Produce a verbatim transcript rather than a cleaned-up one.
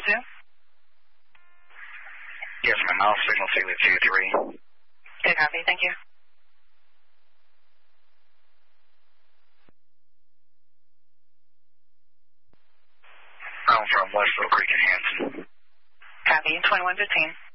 two? Yes, ma'am. I'll signal Celia two three. Good copy. Thank you. I'm from West Little Creek and Hanson. Copy. twenty-one fifteen.